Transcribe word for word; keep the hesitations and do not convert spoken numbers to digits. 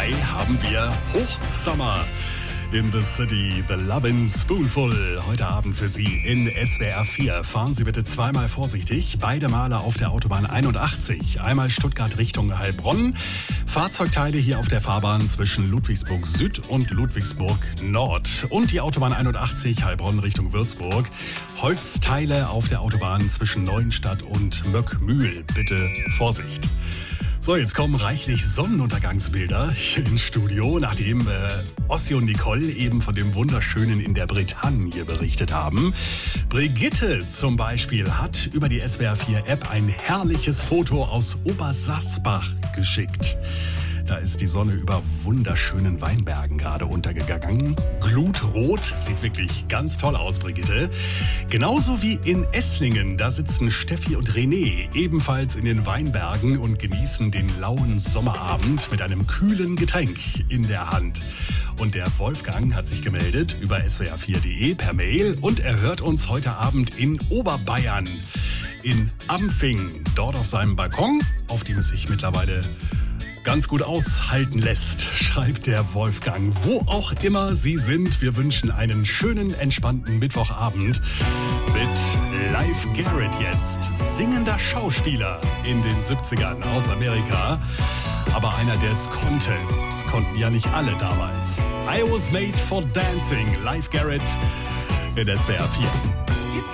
Mai haben wir Hochsommer. In the City, the Lovin' Spoonful. Heute Abend für Sie in S W R vier. Fahren Sie bitte zweimal vorsichtig. Beide Male auf der Autobahn einundachtzig. Einmal Stuttgart Richtung Heilbronn. Fahrzeugteile hier auf der Fahrbahn zwischen Ludwigsburg Süd und Ludwigsburg Nord. Und die Autobahn einundachtzig Heilbronn Richtung Würzburg. Holzteile auf der Autobahn zwischen Neuenstadt und Möckmühl. Bitte Vorsicht. So, jetzt kommen reichlich Sonnenuntergangsbilder hier ins Studio, nachdem äh, Ossi und Nicole eben von dem Wunderschönen in der Bretagne berichtet haben. Brigitte zum Beispiel hat über die S W R vier App ein herrliches Foto aus Obersassbach geschickt. Da ist die Sonne über wunderschönen Weinbergen gerade untergegangen. Glutrot, sieht wirklich ganz toll aus, Brigitte. Genauso wie in Esslingen, da sitzen Steffi und René ebenfalls in den Weinbergen und genießen den lauen Sommerabend mit einem kühlen Getränk in der Hand. Und der Wolfgang hat sich gemeldet über S W R vier punkt de per Mail und er hört uns heute Abend in Oberbayern, in Ampfing, dort auf seinem Balkon, auf dem es sich mittlerweile ganz gut aushalten lässt, schreibt der Wolfgang. Wo auch immer Sie sind, wir wünschen einen schönen, entspannten Mittwochabend mit Leif Garrett jetzt. Singender Schauspieler in den siebzigern aus Amerika. Aber einer, der es konnte. Das konnten ja nicht alle damals. I was made for dancing. Leif Garrett in S W R vier.